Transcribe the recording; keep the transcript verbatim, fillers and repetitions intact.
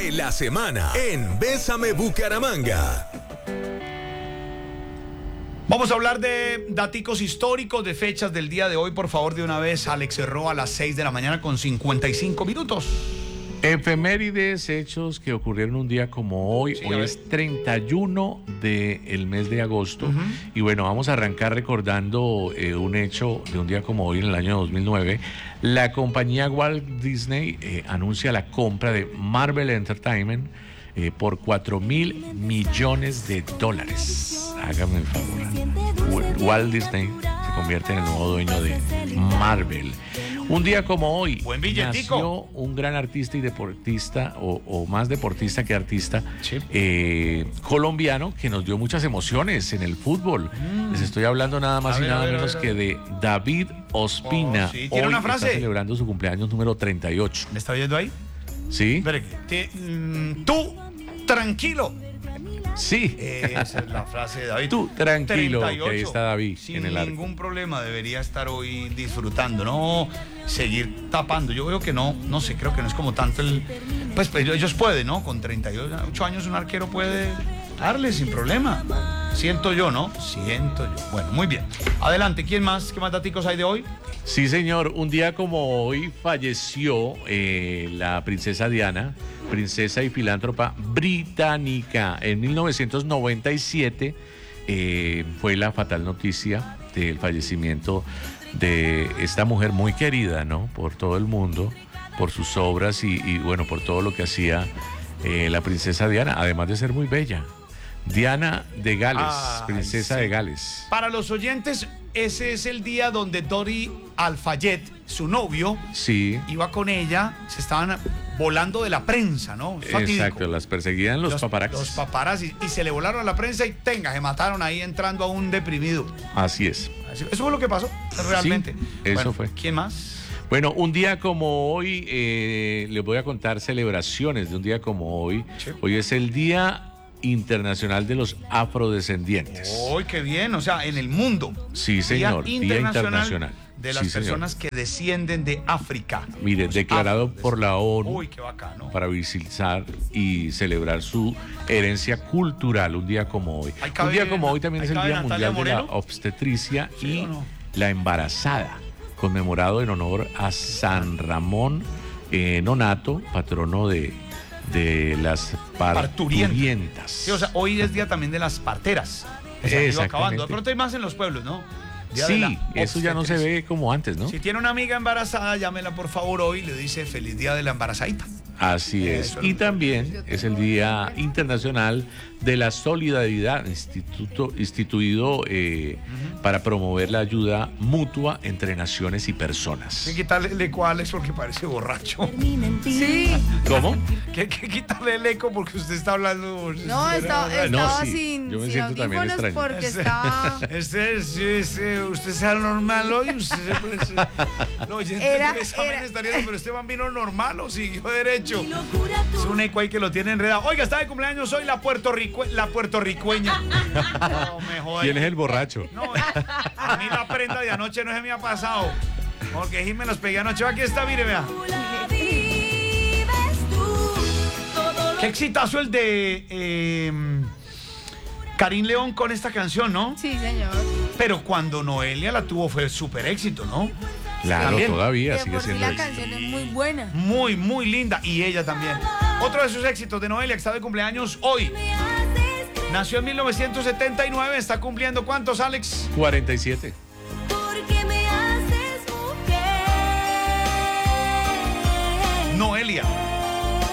de la semana en Bésame Bucaramanga. Vamos a hablar de daticos históricos, de fechas del día de hoy. Por favor, de una vez, Alex Cerró a las seis de la mañana con cincuenta y cinco minutos. Efemérides, hechos que ocurrieron un día como hoy. Sí, hoy es treinta y uno del mes de agosto. Uh-huh. Y bueno, vamos a arrancar recordando eh, un hecho de un día como hoy en el año dos mil nueve. La compañía Walt Disney eh, anuncia la compra de Marvel Entertainment eh, por cuatro mil millones de dólares. Hágame el favor. Walt Disney se convierte en el nuevo dueño de Marvel. Un día como hoy, Buen billetico. nació un gran artista y deportista, o, o más deportista que artista, Sí. eh, colombiano, que nos dio muchas emociones en el fútbul. Mm. Les estoy hablando nada más A y ver, nada a ver, menos a ver, a que de David Ospina. Oh, sí. ¿Tiene Hoy una frase? está celebrando su cumpleaños número treinta y ocho. ¿Me está oyendo ahí? ¿Sí? Espere, te- mm, tú, tranquilo. Sí. Esa es la frase de David. Tú, tranquilo, treinta y ocho. que ahí está David Sin en el arco. ningún problema, debería estar hoy disfrutando, no seguir tapando. Yo veo que no, no sé, creo que no es como tanto el... Pues, pues ellos pueden, ¿no? Con treinta y ocho años un arquero puede darle sin problema. Siento yo, ¿no? Siento yo. Bueno, muy bien. Adelante, ¿quién más? ¿Qué más daticos hay de hoy? Sí, señor. Un día como hoy falleció eh, la princesa Diana, princesa y filántropa británica. En mil novecientos noventa y siete eh, fue la fatal noticia del fallecimiento de esta mujer muy querida, ¿no? Por todo el mundo, por sus obras y, y bueno, por todo lo que hacía eh, la princesa Diana, además de ser muy bella. Diana de Gales, Ay, princesa sí. de Gales. Para los oyentes, ese es el día donde Dori Al-Fayed, su novio, Sí. iba con ella, se estaban volando de la prensa, ¿no? Fatídico. Exacto, las perseguían los, paparazzis. Los paparazzi, y se le volaron a la prensa y tenga, se mataron ahí entrando a un deprimido. Así es. Eso fue lo que pasó, realmente. Sí, eso Bueno, fue. ¿Quién más? Bueno, un día como hoy, eh, les voy a contar celebraciones de un día como hoy. Sí. Hoy es el Día Internacional de los Afrodescendientes. ¡Uy, qué bien! O sea, en el mundo. Sí, señor, Día Internacional. De las Sí, señor. personas que descienden de África. Mire, Los declarado afro- por la ONU Uy, qué bacano. para visibilizar y celebrar su herencia cultural, un día como hoy. Ahí cabe- Un día como hoy también ahí es el cabe Día Natalia Mundial de la Moreno. Obstetricia ¿Sí y o no? la Embarazada, conmemorado en honor a San Ramón eh, Nonato, patrono de, de las parturientas. Sí, o sea, hoy es día también de las parteras. Que se han ido Exactamente. acabando. De pronto hay más en los pueblos, ¿no? Día de Sí, la eso ya no se obstetricia. ve como antes, ¿no? Si tiene una amiga embarazada, llámela por favor hoy y le dice feliz día de la embarazadita. Así es. Eso. Y también es el Día Internacional de la Solidaridad, instituto, instituido eh, uh-huh. para promover la ayuda mutua entre naciones y personas. Hay que quitarle el eco a Alex porque parece borracho. Sí. ¿Cómo? Que hay que quitarle el eco porque usted está hablando. No, estaba, estaba No, sí, sin, yo me sin siento también audífonos extraño. porque estaba... Este, este, este, usted sea normal hoy. Usted se parece. No, ya Era- entendí, esa vaina era- estaría, pero este man vino normal o siguió derecho. Es un eco ahí que lo tiene enredado. Oiga, está de cumpleaños hoy la, puertorricu la puertorriqueña. No, me jodas. ¿Quién es el borracho? No, a mí la prenda de anoche no se me ha pasado. Porque Jim me los pegué anoche. Aquí está, mire, vea. Qué exitazo el de eh, Karim León con esta canción, ¿no? Sí, señor. Pero cuando Noelia la tuvo fue súper éxito, ¿no? Claro, También. todavía De sigue por sí siendo la él. canción es muy buena. Muy, muy linda. Y ella también. Otro de sus éxitos de Noelia, que está de cumpleaños hoy. Nació en mil novecientos setenta y nueve. Está cumpliendo ¿cuántos, Alex? cuarenta y siete.